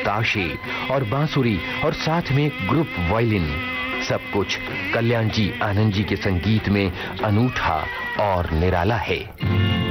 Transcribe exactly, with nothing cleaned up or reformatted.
ताशे और बांसुरी और साथ में ग्रुप वायलिन, सब कुछ कल्याण जी आनंद जी के संगीत में अनूठा और निराला है।